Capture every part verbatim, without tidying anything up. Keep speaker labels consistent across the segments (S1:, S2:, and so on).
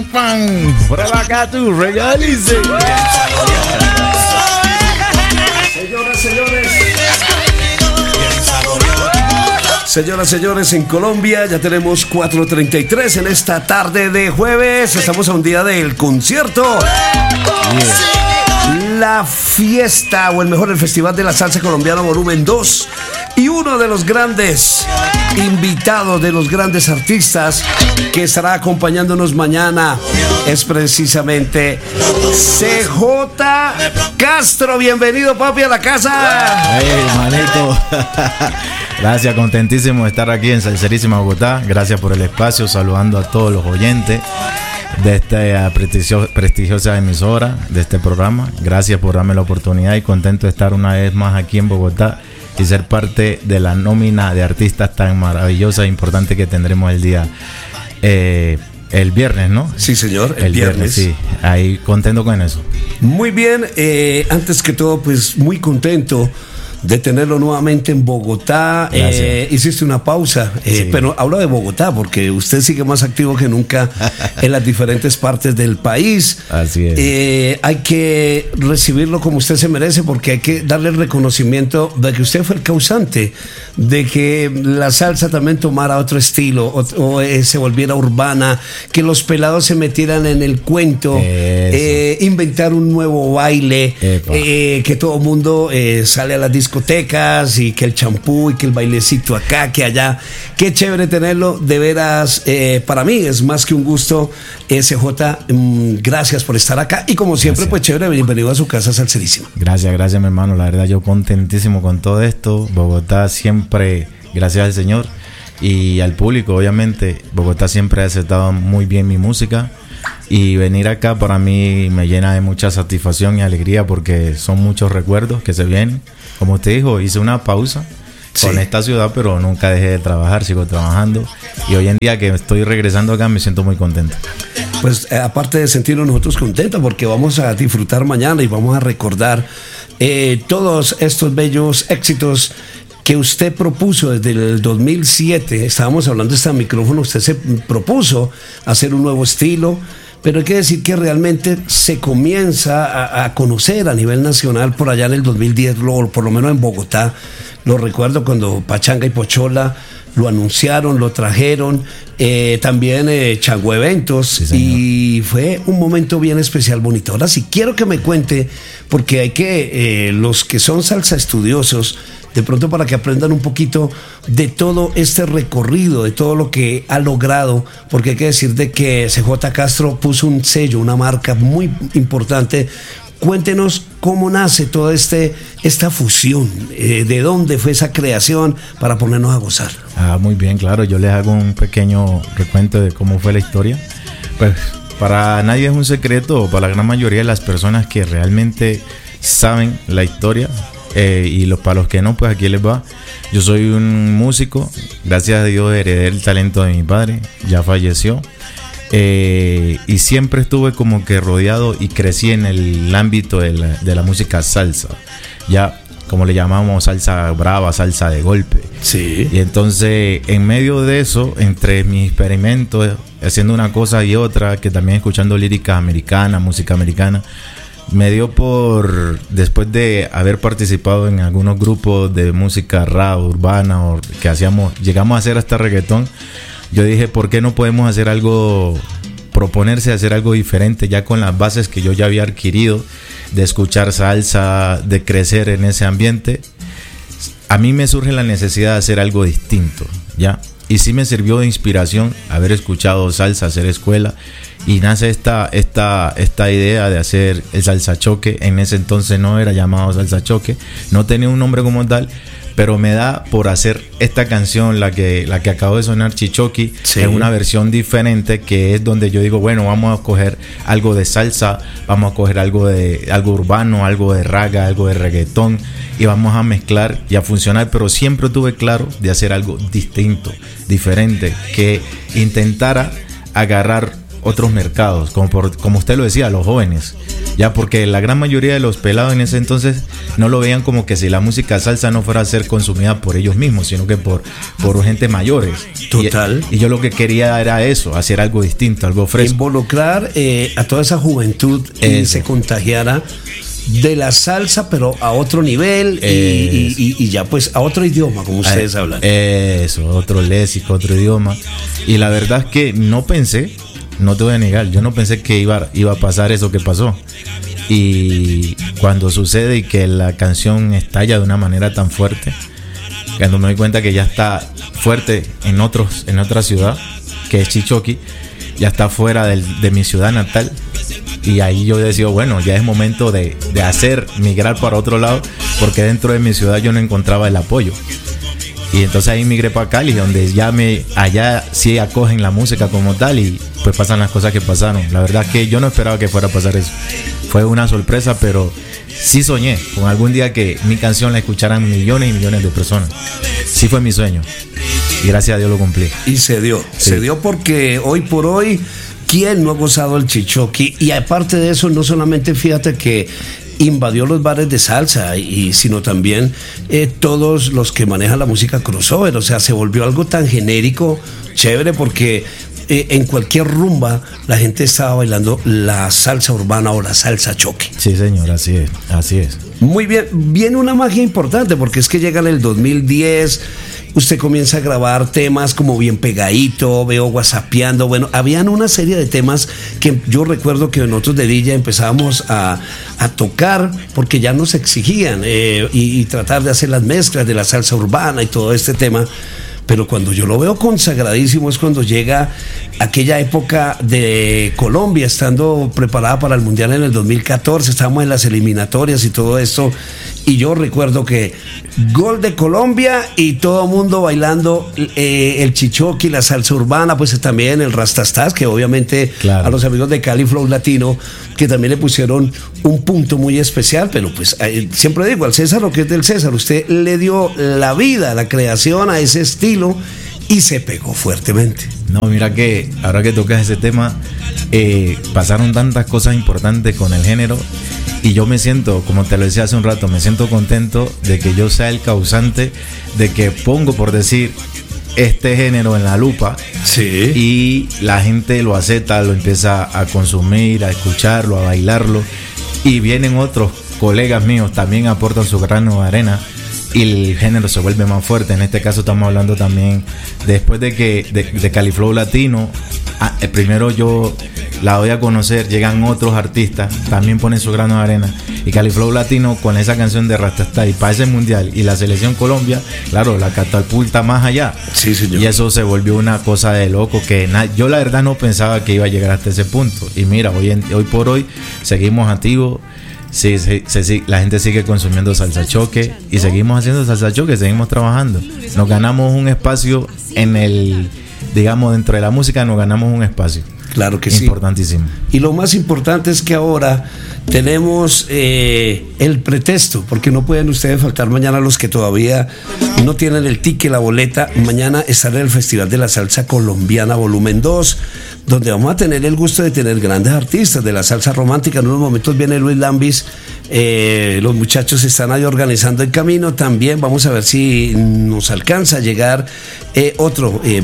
S1: Pan, por acá tú, regalice.
S2: Señoras, señores. Señoras, señores, en Colombia ya tenemos cuatro treinta y tres en esta tarde de jueves. Estamos a un día del concierto. Yeah. La fiesta, o el mejor, el Festival de la Salsa Colombiana Volumen dos. Y uno de los grandes invitados, de los grandes artistas que estará acompañándonos mañana es precisamente C J Castro. Bienvenido, papi, a la casa.
S1: Hey, manito. Gracias, contentísimo de estar aquí en Salserísima Bogotá. Gracias por el espacio, saludando a todos los oyentes de esta prestigio, prestigiosa emisora, de este programa. Gracias por darme la oportunidad y contento de estar una vez más aquí en Bogotá y ser parte de la nómina de artistas tan maravillosa e importante que tendremos el día, eh, el viernes, ¿no?
S2: Sí, señor,
S1: el, el viernes. viernes. Sí, ahí contento con eso.
S2: Muy bien, eh, antes que todo, pues muy contento de tenerlo nuevamente en Bogotá. Eh, hiciste una pausa, eh, sí. Pero hablo de Bogotá porque usted sigue más activo que nunca en las diferentes partes del país.
S1: Así es.
S2: Eh, hay que recibirlo como usted se merece, porque hay que darle el reconocimiento de que usted fue el causante de que la salsa también tomara otro estilo, o, o eh, se volviera urbana, que los pelados se metieran en el cuento, eh, inventar un nuevo baile, eh, que todo el mundo eh, sale a las discotecas discotecas y que el champú y que el bailecito acá, que allá. Qué chévere tenerlo, de veras, eh, para mí es más que un gusto. C J, mmm, gracias por estar acá y como siempre, gracias. Pues chévere, bienvenido a su casa Salserísima.
S1: Gracias, gracias mi hermano, la verdad yo contentísimo con todo esto. Bogotá siempre, gracias al Señor y al público, obviamente, Bogotá siempre ha aceptado muy bien mi música. Y venir acá para mí me llena de mucha satisfacción y alegría porque son muchos recuerdos que se vienen. Como usted dijo, hice una pausa sí. con esta ciudad, pero nunca dejé de trabajar, sigo trabajando. Y hoy en día que estoy regresando acá me siento muy contento.
S2: Pues eh, aparte de sentirnos nosotros contentos porque vamos a disfrutar mañana y vamos a recordar eh, todos estos bellos éxitos que usted propuso desde el dos mil siete. Estábamos hablando de este micrófono, usted se propuso hacer un nuevo estilo, pero hay que decir que realmente se comienza a, a conocer a nivel nacional por allá en el dos mil diez, lo, por lo menos en Bogotá. Lo recuerdo cuando Pachanga y Pochola lo anunciaron, lo trajeron, eh, también eh, Chango Eventos, sí, y fue un momento bien especial, bonito. Ahora sí quiero que me cuente, porque hay que, eh, los que son salsa estudiosos, de pronto para que aprendan un poquito de todo este recorrido, de todo lo que ha logrado, porque hay que decir de que C J Castro puso un sello, una marca muy importante. Cuéntenos cómo nace toda este, esta fusión, eh, de dónde fue esa creación para ponernos a gozar.
S1: Ah, muy bien, claro, yo les hago un pequeño recuento de cómo fue la historia. Pues para nadie es un secreto, para la gran mayoría de las personas que realmente saben la historia, Eh, y los, para los que no, pues aquí les va. Yo soy un músico, gracias a Dios heredé el talento de mi padre, ya falleció, eh, y siempre estuve como que rodeado y crecí en el ámbito de la, de la música salsa, ya como le llamamos, salsa brava, salsa de golpe.
S2: Sí.
S1: Y entonces en medio de eso, entre mis experimentos, haciendo una cosa y otra, que también escuchando lírica americana, música americana, me dio por, después de haber participado en algunos grupos de música rap, urbana, o que hacíamos, llegamos a hacer hasta reggaetón, yo dije, ¿por qué no podemos hacer algo, proponerse hacer algo diferente, ya con las bases que yo ya había adquirido, de escuchar salsa, de crecer en ese ambiente? A mí me surge la necesidad de hacer algo distinto, ¿ya? Y sí me sirvió de inspiración haber escuchado salsa, hacer escuela, y nace esta, esta, esta idea de hacer el salsa choque. En ese entonces no era llamado salsa choque, no tenía un nombre como tal, pero me da por hacer esta canción, la que, la que acabo de sonar, Chichoqui, sí. Es una versión diferente, que es donde yo digo, bueno, vamos a coger algo de salsa, vamos a coger algo de algo urbano, algo de raga, algo de reggaetón, y vamos a mezclar y a funcionar, pero siempre tuve claro de hacer algo distinto, diferente, que intentara agarrar otros mercados, como, por, como usted lo decía, los jóvenes. Ya, porque la gran mayoría de los pelados en ese entonces no lo veían como que si la música salsa no fuera a ser consumida por ellos mismos, sino que por, por gente mayores.
S2: Total.
S1: Y, y yo lo que quería era eso, hacer algo distinto, algo fresco.
S2: Involucrar eh, a toda esa juventud y se contagiara de la salsa, pero a otro nivel y, y, y, y ya pues a otro idioma, como ustedes hablan.
S1: Eso, otro léxico, otro idioma. Y la verdad es que no pensé, no te voy a negar, yo no pensé que iba, iba a pasar eso que pasó. Y cuando sucede y que la canción estalla de una manera tan fuerte, cuando me doy cuenta que ya está fuerte en otros, en otra ciudad, que es Chichoqui, ya está fuera del, de mi ciudad natal. Y ahí yo decía, bueno, ya es momento de, de hacer, migrar para otro lado, porque dentro de mi ciudad yo no encontraba el apoyo. Y entonces ahí migré para Cali, donde ya me, allá sí acogen la música como tal y pues pasan las cosas que pasaron. La verdad que yo no esperaba que fuera a pasar eso. Fue una sorpresa, pero sí soñé con algún día que mi canción la escucharan millones y millones de personas. Sí fue mi sueño. Y gracias a Dios lo cumplí.
S2: Y se dio, sí. se dio porque hoy por hoy, ¿quién no ha gozado el Chichoqui? Y aparte de eso, no solamente fíjate que invadió los bares de salsa, y sino también eh, todos los que manejan la música crossover, o sea, se volvió algo tan genérico, chévere, porque eh, en cualquier rumba la gente estaba bailando la salsa urbana o la salsa choque.
S1: Sí, señor, así es, así es.
S2: Muy bien, viene una magia importante, porque es que llega en el dos mil diez, usted comienza a grabar temas como Bien Pegadito, veo WhatsAppeando, bueno, habían una serie de temas que yo recuerdo que nosotros de D J empezábamos a, a tocar porque ya nos exigían eh, y, y tratar de hacer las mezclas de la salsa urbana y todo este tema. Pero cuando yo lo veo consagradísimo es cuando llega aquella época de Colombia, estando preparada para el Mundial en el dos mil catorce, estábamos en las eliminatorias y todo esto, y yo recuerdo que gol de Colombia y todo el mundo bailando eh, el Chichoqui, la salsa urbana, pues también el Rastastas, que obviamente claro, a los amigos de Cali Flow Latino, que también le pusieron un punto muy especial, pero pues eh, siempre digo, al César lo que es del César, usted le dio la vida, la creación a ese estilo y se pegó fuertemente.
S1: No, mira que ahora que tocas ese tema, eh, pasaron tantas cosas importantes con el género y yo me siento, como te lo decía hace un rato, me siento contento de que yo sea el causante de que pongo, por decir, este género en la lupa,
S2: sí,
S1: y la gente lo acepta, lo empieza a consumir, a escucharlo, a bailarlo, y vienen otros colegas míos, también aportan su grano de arena y el género se vuelve más fuerte. En este caso estamos hablando también, después de que de, de Cali Flow Latino, ah, primero yo la doy a conocer, llegan otros artistas, también ponen su grano de arena, y Cali Flow Latino con esa canción de Rastastas y para ese mundial y la selección Colombia, claro, la catapulta más allá.
S2: Sí, señor.
S1: Y eso se volvió una cosa de loco que na- yo la verdad no pensaba que iba a llegar hasta ese punto. Y mira, hoy, en, hoy por hoy seguimos activos. Sí, sí, sí, sí, la gente sigue consumiendo salsa choque y seguimos haciendo salsa choque, seguimos trabajando. Nos ganamos un espacio en el, digamos, dentro de la música nos ganamos un espacio.
S2: Claro que sí.
S1: Importantísimo.
S2: Y lo más importante es que ahora tenemos eh, el pretexto, porque no pueden ustedes faltar mañana los que todavía no tienen el ticket, la boleta. Mañana estará en el Festival de la Salsa Colombiana Volumen dos, donde vamos a tener el gusto de tener grandes artistas de la salsa romántica. En unos momentos viene Luis Lambis, eh, los muchachos están ahí organizando el camino. También vamos a ver si nos alcanza a llegar eh, otro, eh,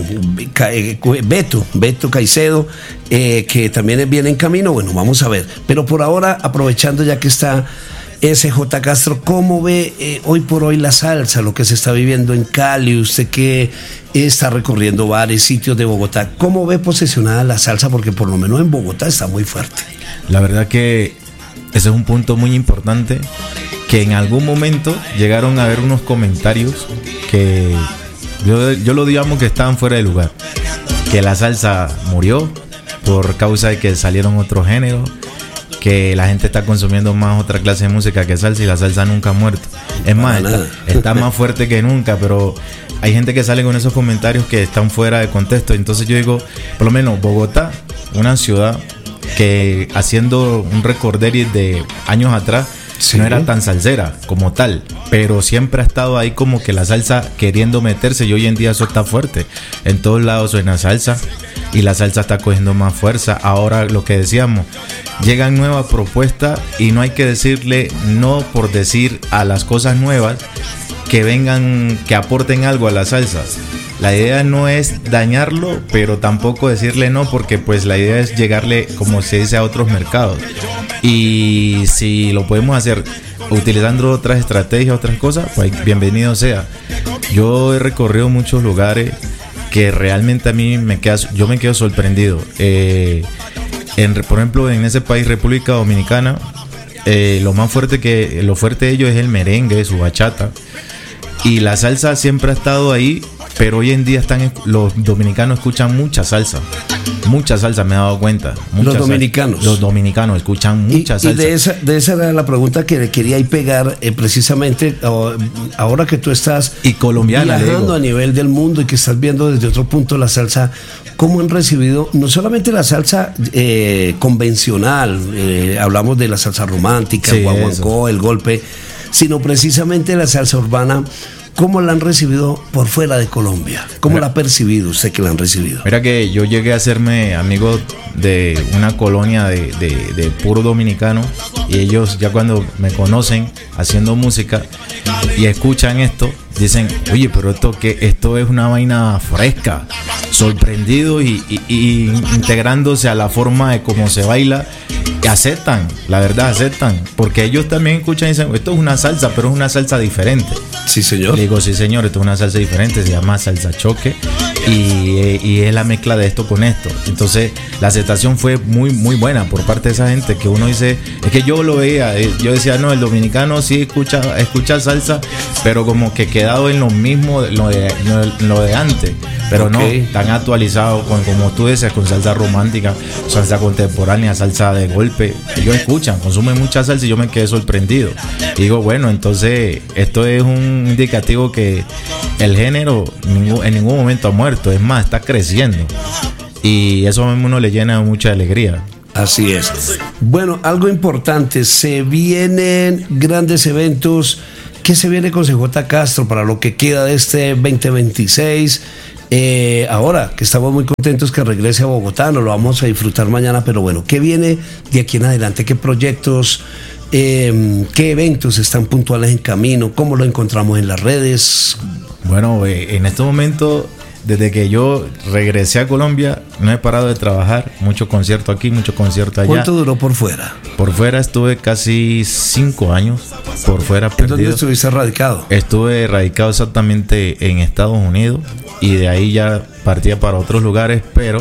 S2: Beto, Beto Caicedo, eh, que también viene en camino. Bueno, vamos a ver. Pero por ahora, aprovechando ya que está S J Castro, ¿cómo ve eh, hoy por hoy la salsa, lo que se está viviendo en Cali? Usted que está recorriendo bares, sitios de Bogotá, ¿cómo ve posicionada la salsa? Porque por lo menos en Bogotá está muy fuerte.
S1: La verdad que ese es un punto muy importante, que en algún momento llegaron a haber unos comentarios que yo, yo lo digamos que estaban fuera de lugar, que la salsa murió por causa de que salieron otros géneros, que la gente está consumiendo más otra clase de música que salsa, y la salsa nunca ha muerto. Es más, está, está más fuerte que nunca, pero hay gente que sale con esos comentarios que están fuera de contexto. Entonces yo digo, por lo menos Bogotá, una ciudad que haciendo un recorderis de años atrás, sí, no era tan salsera como tal, pero siempre ha estado ahí como que la salsa queriendo meterse, y hoy en día eso está fuerte. En todos lados suena salsa. y la salsa está cogiendo más fuerza. Ahora lo que decíamos, llegan nuevas propuestas y no hay que decirle no por decir a las cosas nuevas que vengan, que aporten algo a la salsa. La idea no es dañarlo, pero tampoco decirle no, porque pues la idea es llegarle, como se dice, a otros mercados. Y si lo podemos hacer utilizando otras estrategias, otras cosas, pues bienvenido sea. Yo he recorrido muchos lugares que realmente a mí me queda, yo me quedo sorprendido. Eh, en, por ejemplo, en ese país, República Dominicana, eh, lo más fuerte que, lo fuerte de ellos es el merengue, su bachata. Y la salsa siempre ha estado ahí, pero hoy en día están los dominicanos escuchan mucha salsa, mucha salsa, me he dado cuenta. Mucha
S2: los dominicanos.
S1: Salsa. Los dominicanos escuchan mucha
S2: y,
S1: salsa.
S2: Y de esa, de esa era la pregunta que le quería ahí pegar, eh, precisamente ahora que tú estás
S1: y colombiana,
S2: viajando a nivel del mundo y que estás viendo desde otro punto la salsa. ¿Cómo han recibido no solamente la salsa eh, convencional, eh, hablamos de la salsa romántica, sí, el guaguancó, el golpe, sino precisamente la salsa urbana? ¿Cómo la han recibido por fuera de Colombia? ¿Cómo mira, la ha percibido usted que la han recibido?
S1: Mira que yo llegué a hacerme amigo de una colonia de, de, de puro dominicano, y ellos ya cuando me conocen haciendo música y escuchan esto, dicen, oye, pero esto que esto es una vaina fresca, sorprendido y, y, y integrándose a la forma de cómo se baila, y aceptan, la verdad aceptan, porque ellos también escuchan y dicen, esto es una salsa, pero es una salsa diferente.
S2: Sí, señor.
S1: Le digo, sí, señor, esto es una salsa diferente, se llama salsa choque, y, y es la mezcla de esto con esto. Entonces la aceptación fue muy muy buena por parte de esa gente, que uno dice, es que yo lo veía, yo decía, no, el dominicano sí escucha escucha salsa, pero como que quedado en lo mismo, lo de, lo de antes, pero okay, no, tan actualizado con, como tú dices, con salsa romántica, salsa contemporánea, salsa de golpe. Ellos escuchan, consumen mucha salsa y yo me quedé sorprendido. Y digo, bueno, entonces esto es un indicativo que el género en ningún momento ha muerto, es más, está creciendo. Y eso a uno le llena mucha alegría.
S2: Así es. Bueno, algo importante, se vienen grandes eventos. ¿Qué se viene con C J Castro para lo que queda de este veinte veintiséis? Eh, ahora que estamos muy contentos que regrese a Bogotá, nos lo vamos a disfrutar mañana, pero bueno, ¿qué viene de aquí en adelante? ¿Qué proyectos, eh, qué eventos están puntuales en camino? ¿Cómo lo encontramos en las redes?
S1: Bueno, eh, en este momento, desde que yo regresé a Colombia, no he parado de trabajar. Mucho concierto aquí, mucho concierto allá.
S2: ¿Cuánto duró por fuera?
S1: Por fuera estuve casi cinco años. Por fuera perdido.
S2: ¿En dónde estuviste radicado?
S1: Estuve radicado exactamente en Estados Unidos, y de ahí ya partía para otros lugares, pero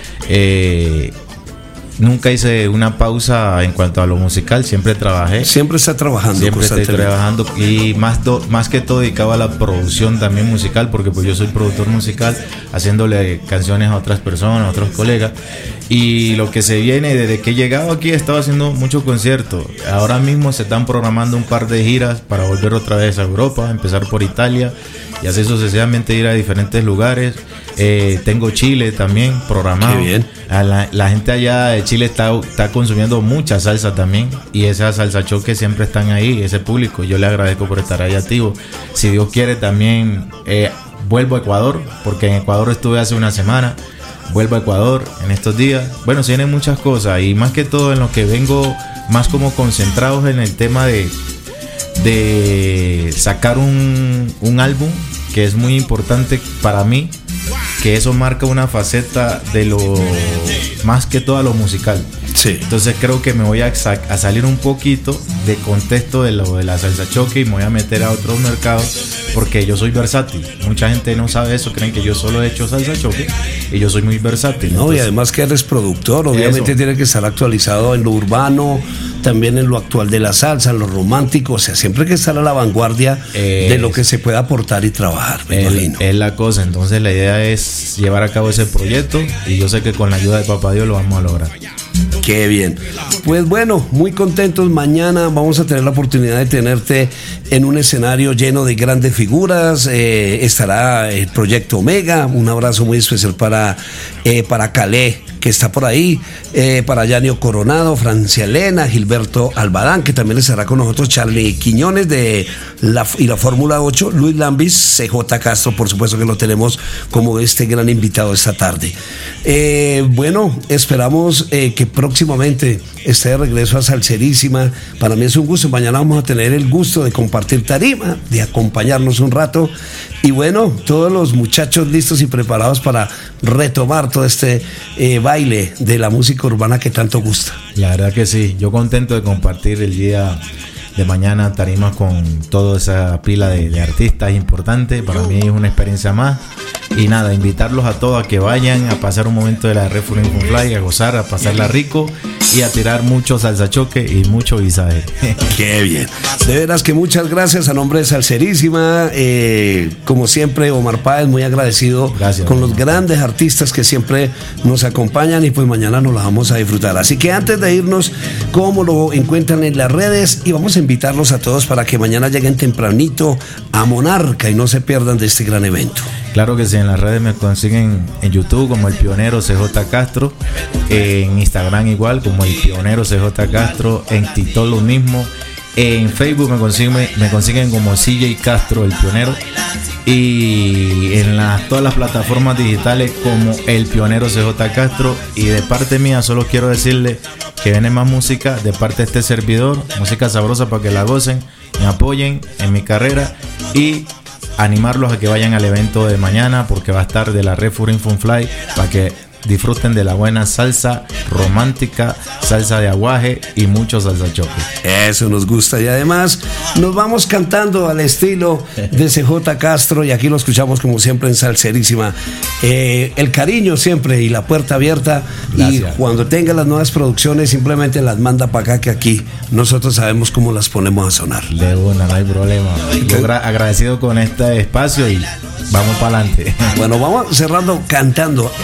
S1: eh, nunca hice una pausa en cuanto a lo musical, siempre trabajé.
S2: Siempre está trabajando.
S1: Siempre estoy trabajando, y más, do, más que todo dedicado a la producción también musical, porque pues yo soy productor musical, haciéndole canciones a otras personas, a otros colegas. Y lo que se viene, desde que he llegado aquí he estado haciendo muchos conciertos. Ahora mismo se están programando un par de giras para volver otra vez a Europa, empezar por Italia y así sucesivamente ir a diferentes lugares. Eh, tengo Chile también programado.
S2: Qué bien.
S1: A la, la gente allá de Chile está, está consumiendo mucha salsa también, y esa salsa choque siempre están ahí, ese público. Yo le agradezco por estar ahí activo. Si Dios quiere también eh, vuelvo a Ecuador, porque en Ecuador estuve hace una semana. Vuelvo a Ecuador en estos días. Bueno, se vienen muchas cosas, y más que todo en lo que vengo más como concentrados en el tema de, de sacar un, un álbum, que es muy importante para mí, que eso marca una faceta de lo más que todo a lo musical.
S2: Sí.
S1: Entonces creo que me voy a, a salir un poquito de contexto de lo de la salsa choque, y me voy a meter a otros mercados, porque yo soy versátil. Mucha gente no sabe eso, creen que yo solo he hecho salsa choque, y yo soy muy versátil.
S2: No, entonces, y además que eres productor, obviamente eso. Tiene que estar actualizado en lo urbano, también en lo actual de la salsa, en lo romántico, o sea, siempre hay que estar a la vanguardia eh, de lo que se puede aportar y trabajar, me
S1: es,
S2: imagino.
S1: Es la cosa, entonces la idea es llevar a cabo ese proyecto, y yo sé que con la ayuda de Papá Dios lo vamos a lograr.
S2: Qué bien. Pues bueno, muy contentos. Mañana vamos a tener la oportunidad de tenerte en un escenario lleno de grandes figuras. Eh, estará el Proyecto Omega. Un abrazo muy especial para, eh, para Calé, que está por ahí, eh, para Yanio Coronado, Francia Elena, Gilberto Albadán, que también estará con nosotros, Charlie Quiñones de la, y la Fórmula ocho, Luis Lambis, C J Castro, por supuesto que lo tenemos como este gran invitado esta tarde. Eh, bueno, esperamos eh, que próximamente esté de regreso a Salserísima. Para mí es un gusto. Mañana vamos a tener el gusto de compartir tarima, de acompañarnos un rato. Y bueno, todos los muchachos listos y preparados para retomar todo este eh, baile de la música urbana que tanto gusta.
S1: La verdad que sí, yo contento de compartir el día de mañana tarimas con toda esa pila de, de artistas importantes. Para mí es una experiencia más. Y nada, invitarlos a todos a que vayan a pasar un momento de la Refuring Fly, a gozar, a pasarla rico y a tirar mucho salsa choque y mucho visaje.
S2: Qué bien. De veras que muchas gracias a nombre de Salserísima. Eh, como siempre, Omar Páez, muy agradecido gracias, con los Omar. Grandes artistas que siempre nos acompañan y pues mañana nos la vamos a disfrutar. Así que antes de irnos, ¿cómo lo encuentran en las redes? Y vamos a invitarlos a todos para que mañana lleguen tempranito a Monarca y no se pierdan de este gran evento.
S1: Claro que sí, en las redes me consiguen en YouTube como El Pionero C J Castro, en Instagram igual como El Pionero C J Castro, en TikTok lo mismo, en Facebook me consiguen, me consiguen como C J Castro El Pionero y en las, todas las plataformas digitales como El Pionero C J Castro. Y de parte mía solo quiero decirle que viene más música de parte de este servidor, música sabrosa para que la gocen, me apoyen en mi carrera y animarlos a que vayan al evento de mañana porque va a estar de la Refuring Fly para que disfruten de la buena salsa romántica, salsa de aguaje y mucho salsa choque.
S2: Eso nos gusta y además nos vamos cantando al estilo de C J Castro y aquí lo escuchamos como siempre en Salserísima. Eh, el cariño siempre y la puerta abierta. Gracias. Y cuando tenga las nuevas producciones simplemente las manda para acá que aquí nosotros sabemos cómo las ponemos a sonar.
S1: De una, no hay problema. Yo gra- agradecido con este espacio y vamos para adelante.
S2: Bueno, vamos cerrando cantando.